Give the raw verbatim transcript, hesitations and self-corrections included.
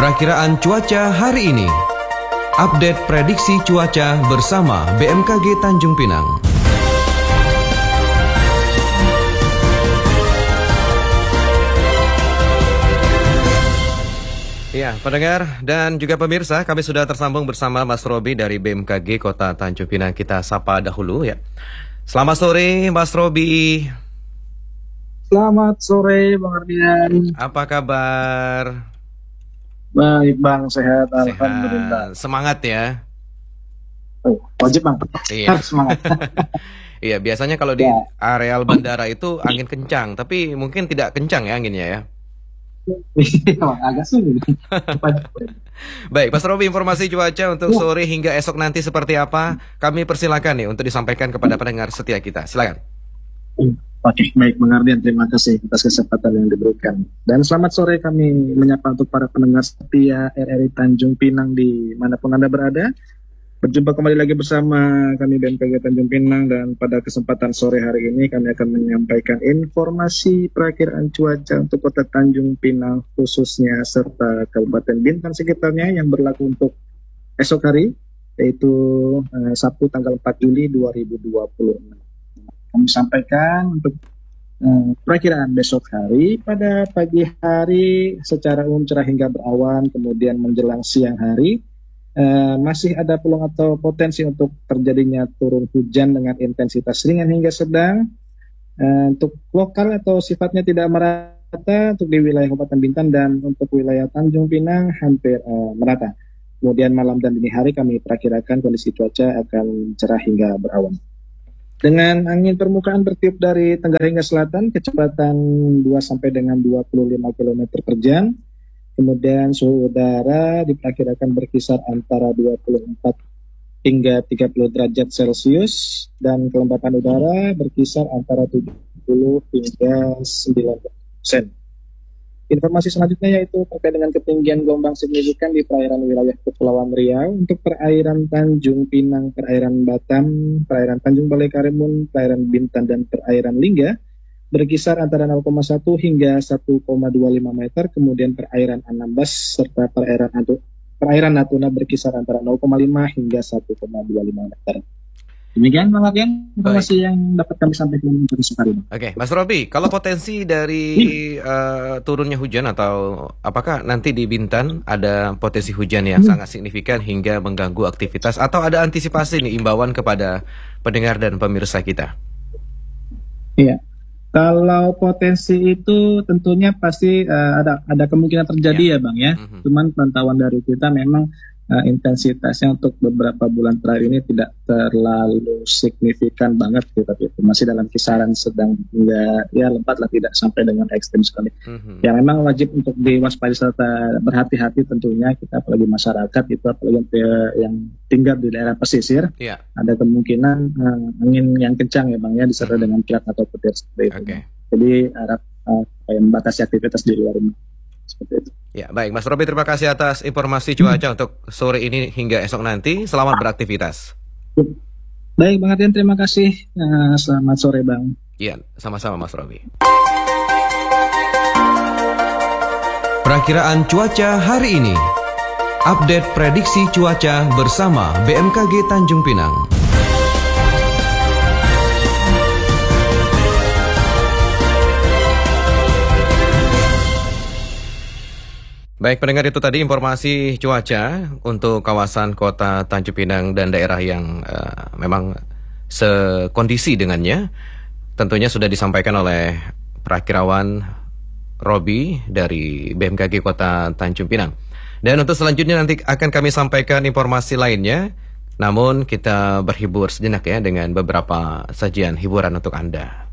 Perakiraan cuaca hari ini. Update prediksi cuaca bersama B M K G Tanjung Pinang. Ya, pendengar dan juga pemirsa, kami sudah tersambung bersama Mas Robi dari B M K G Kota Tanjung Pinang. Kita sapa dahulu ya. Selamat sore Mas Robi. Selamat sore Bang Ardian. Apa kabar? Baik Bang, sehat, Sehat. Alhamdulillah. Semangat ya. Oh, wajib Bang. Iya. Harus semangat. Iya, biasanya kalau di Ya. areal bandara itu angin kencang, tapi mungkin tidak kencang ya anginnya ya. Bang, agak sulit. Baik, Mas Robi, informasi cuaca untuk sore hingga esok nanti seperti apa? Kami persilakan nih untuk disampaikan kepada pendengar setia kita. Silakan. Oke, baik Bang Ardian, terima kasih atas kesempatan yang diberikan. Dan selamat sore kami menyapa untuk para pendengar setia R R I Tanjung Pinang di manapun Anda berada. Berjumpa kembali lagi bersama kami B M K G Tanjung Pinang, dan pada kesempatan sore hari ini kami akan menyampaikan informasi perakiraan cuaca untuk Kota Tanjung Pinang khususnya serta Kabupaten Bintan sekitarnya yang berlaku untuk esok hari, yaitu eh, Sabtu tanggal empat Juli dua ribu dua puluh enam. Kami sampaikan untuk uh, perakiraan besok hari. Pada pagi hari secara umum cerah hingga berawan, kemudian menjelang siang hari uh, masih ada peluang atau potensi untuk terjadinya turun hujan dengan intensitas ringan hingga sedang. Uh, untuk lokal atau sifatnya tidak merata untuk di wilayah Kabupaten Bintan, dan untuk wilayah Tanjung Pinang hampir uh, merata. Kemudian malam dan dini hari kami perakirakan kondisi cuaca akan cerah hingga berawan. Dengan angin permukaan bertiup dari tenggara hingga selatan, kecepatan dua sampai dengan dua puluh lima kilometer per jam. Kemudian suhu udara diperkirakan berkisar antara dua puluh empat hingga tiga puluh derajat Celcius, dan kelembapan udara berkisar antara tujuh puluh hingga sembilan puluh persen. Informasi selanjutnya yaitu terkait dengan ketinggian gelombang signifikan di perairan wilayah Kepulauan Riau. Untuk perairan Tanjung Pinang, perairan Batam, perairan Tanjung Balai Karimun, perairan Bintan, dan perairan Lingga berkisar antara nol koma satu hingga satu koma dua lima meter. Kemudian perairan Anambas serta perairan Atu, perairan Natuna berkisar antara nol koma lima hingga satu koma dua lima meter. Demikian Bang Ardian informasi Baik. yang dapat kami sampaikan untuk esok hari. Oke, Mas Robi, kalau potensi dari uh, turunnya hujan, atau apakah nanti di Bintan ada potensi hujan yang hmm. sangat signifikan hingga mengganggu aktivitas, atau ada antisipasi nih imbauan kepada pendengar dan pemirsa kita? Iya. Kalau potensi itu tentunya pasti uh, ada ada kemungkinan terjadi ya, ya Bang ya. Mm-hmm. Cuman pantauan dari kita memang uh, intensitasnya untuk beberapa bulan terakhir ini tidak terlalu signifikan banget, tapi itu masih dalam kisaran sedang hingga ya lebat lah, tidak sampai dengan ekstrim sekali. Mm-hmm. Ya memang wajib untuk diwaspadai serta berhati-hati tentunya kita, apalagi masyarakat itu, apalagi yang, yang tinggal di daerah pesisir. Yeah. Ada kemungkinan uh, angin yang kencang ya Bang ya, disertai mm-hmm. dengan kilat atau petir seperti itu. Okay. Jadi harap uh, membatasi aktivitas di luar rumah seperti itu. Ya, baik Mas Robi, terima kasih atas informasi cuaca hmm. untuk sore ini hingga esok nanti. Selamat beraktivitas. Baik Bang Ardian, terima kasih. Uh, selamat sore Bang. Iya, sama-sama Mas Robi. Perakiraan cuaca hari ini. Update prediksi cuaca bersama B M K G Tanjung Pinang. Baik pendengar, itu tadi informasi cuaca untuk kawasan Kota Tanjung Pinang dan daerah yang uh, memang sekondisi dengannya. Tentunya sudah disampaikan oleh perakirawan Robi dari B M K G Kota Tanjung Pinang. Dan untuk selanjutnya nanti akan kami sampaikan informasi lainnya. Namun kita berhibur sejenak ya dengan beberapa sajian hiburan untuk Anda.